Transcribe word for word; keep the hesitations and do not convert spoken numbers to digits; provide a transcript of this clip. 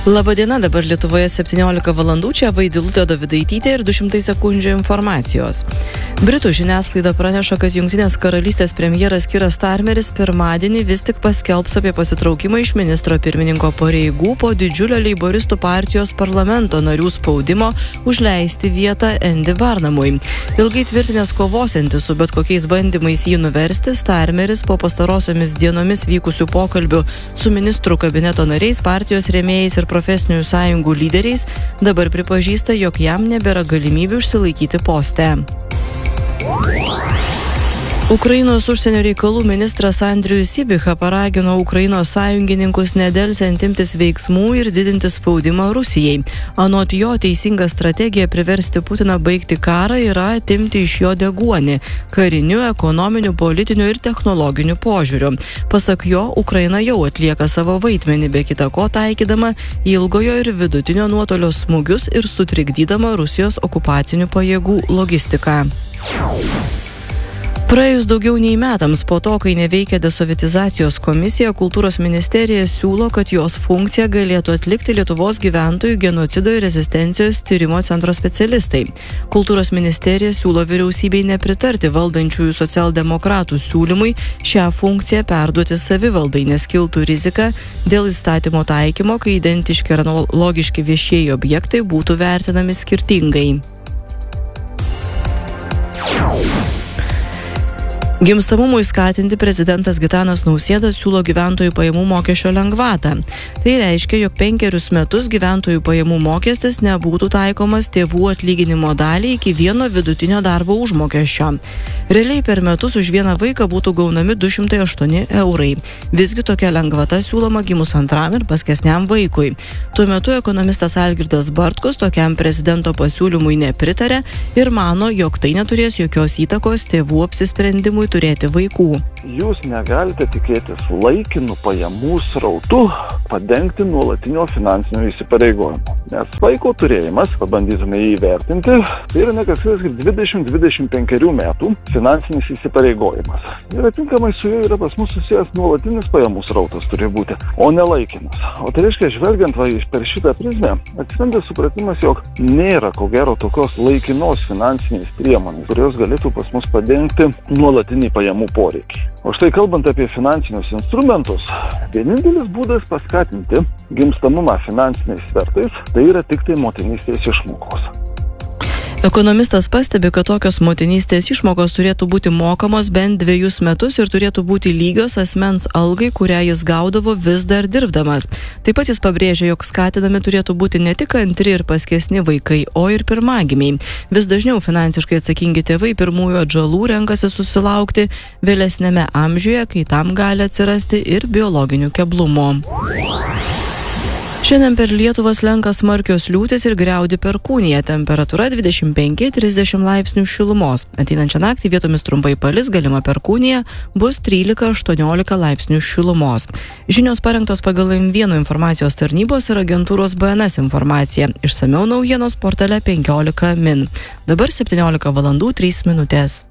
Labadiena, dabar Lietuvoje septyniolika valandų, čia Vaidilutė Dovidaitytė ir du šimtai sekundžių informacijos. Britų žiniasklaida praneša, kad Jungtinės karalystės premjeras Kiras Starmeris pirmadienį vis tik paskelbs apie pasitraukimą iš ministro pirmininko pareigų po didžiulio leiboristų partijos parlamento narių spaudimo užleisti vietą Andy Barnumui. Ilgai tvirtinęs kovosiantis su bet kokiais bandymais jį nuversti, Starmeris po pastarosiomis dienomis vykusių pokalbių su ministrų kabineto nariais, partijos rėmėjais ir profesinių sąjungų lyderiais dabar pripažįsta, jog jam nebėra galimybių išsilaikyti poste. Ukrainos užsienio reikalų ministras Andrius Sybiha paragino Ukrainos sąjungininkus nedelsiant imtis veiksmų ir didinti spaudimą Rusijai. Anot jo, teisinga strategija priversti Putiną baigti karą yra atimti iš jo deguonį kariniu, ekonominiu, politiniu ir technologiniu požiūriu. Pasak jo, Ukraina jau atlieka savo vaidmenį, be kita ko taikydama ilgojo ir vidutinio nuotolio smūgius ir sutrikdydama Rusijos okupacinių pajėgų logistiką. Praėjus daugiau nei metams po to, kai neveikia desovietizacijos komisija, Kultūros ministerija siūlo, kad jos funkciją galėtų atlikti Lietuvos gyventojų genocido ir rezistencijos tyrimo centro specialistai. Kultūros ministerija siūlo vyriausybei nepritarti valdančiųjų socialdemokratų siūlymui šią funkciją perduoti savivaldai, nes kiltų rizika dėl įstatymo taikymo, kai identiški ir analogiški viešieji objektai būtų vertinami skirtingai. Gimstamumui skatinti prezidentas Gitanas Nausėda siūlo gyventojų pajamų mokesčio lengvatą. Tai reiškia, jog penkerius metus gyventojų pajamų mokestis nebūtų taikomas tėvų atlyginimo daliai iki vieno vidutinio darbo užmokesčio. Realiai per metus už vieną vaiką būtų gaunami du šimtai aštuoni eurai. Visgi tokia lengvata siūloma gimus antram ir paskesniam vaikui. Tuo metu ekonomistas Algirdas Bartkus tokiam prezidento pasiūlymui nepritarė ir mano, jog tai neturės jokios įtakos tėvų apsisprendimui turėti vaikų. Jūs negalite tikėtis laikinų pajamų srautų padengti nuolatinio finansinio įsipareigojimo. Nes vaiko turėjimas, pabandytume jį įvertinti, tai yra nekas kitas kaip dvidešimt dvidešimt penkerių metų finansinis įsipareigojimas. Ir atinkamai su juo yra pas mus susijęs nuolatinis pajamų srautas turi būti, o ne laikinas. O tai reiškia, žvelgiant va, per šitą prizmę, atsiranda supratimas, jog nėra ko gero tokios laikinos finansinės priemonės, kurios galėtų pas mus padengti nuolatinį pajamų poreikį. O štai kalbant apie finansinius instrumentus, vienintelis būdas paskatinti gimstamumą finansiniais svertais, tai yra tik tai motinystės išmokos. Ekonomistas pastebi, kad tokios motinystės išmokos turėtų būti mokamos bent dviejus metus ir turėtų būti lygios asmens algai, kurią jis gaudavo vis dar dirbdamas. Taip pat jis pabrėžia, jog skatinami turėtų būti ne tik antri ir paskesni vaikai, o ir pirmagimiai. Vis dažniau finansiškai atsakingi tėvai pirmųjų atžalų renkasi susilaukti vėlesnėme amžiuje, kai tam gali atsirasti ir biologinių keblumų. Šiandien per Lietuvą slenka smarkios liūtys ir griaudi perkūnija, temperatūra dvidešimt penki trisdešimt laipsnių šilumos. Ateinančią naktį vietomis trumpai palis, galima perkūnija, bus trylika aštuoniolika laipsnių šilumos. Žinios parengtos pagal M vienas informacijos tarnybos ir agentūros B N S informaciją. Išsamiau naujienos portale penkiolika min. Dabar septyniolika valandų trys minutės.